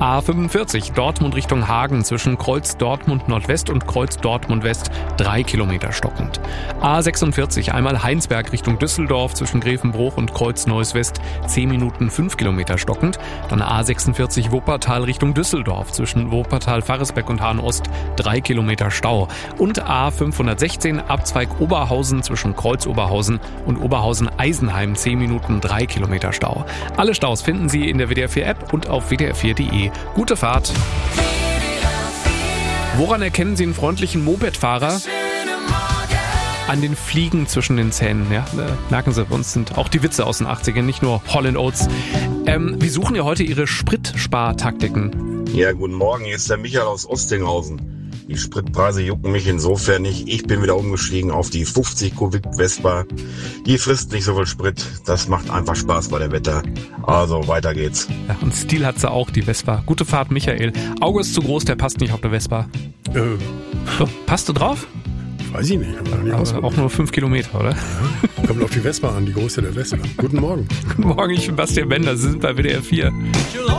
A45 Dortmund Richtung Hagen zwischen Kreuz Dortmund Nordwest und Kreuz Dortmund West 3 Kilometer stockend. A46 einmal Heinsberg Richtung Düsseldorf zwischen Grevenbruch und Kreuz Neuss West 10 Minuten 5 Kilometer stockend. Dann A46 Wuppertal Richtung Düsseldorf zwischen Wuppertal Varresbeck und Hahn Ost 3 Kilometer Stau. Und A516 Abzweig Oberhausen zwischen Kreuz Oberhausen und Oberhausen Eisenheim 10 Minuten 3 Kilometer Stau. Alle Staus finden Sie in der WDR 4 App und auf wdr4.de. Gute Fahrt! Woran erkennen Sie einen freundlichen Mopedfahrer? An den Fliegen zwischen den Zähnen. Ja? Merken Sie, bei uns sind auch die Witze aus den 80ern, nicht nur Hall & Oates. Wir suchen ja heute Ihre Spritspartaktiken. Ja, guten Morgen, hier ist der Michael aus Ostinghausen. Die Spritpreise jucken mich insofern nicht. Ich bin wieder umgestiegen auf die 50 Kubik Vespa. Die frisst nicht so viel Sprit. Das macht einfach Spaß bei dem Wetter. Also weiter geht's. Ja, und Stil hat sie auch, die Vespa. Gute Fahrt, Michael. Auge ist zu groß, der passt nicht auf der Vespa. So, passt du drauf? Weiß ich nicht. Also auch nur 5 Kilometer, oder? Ja, kommt auf die Vespa an, die Größe der Vespa. Guten Morgen. Guten Morgen, ich bin Bastian Bender. Sie sind bei WDR 4.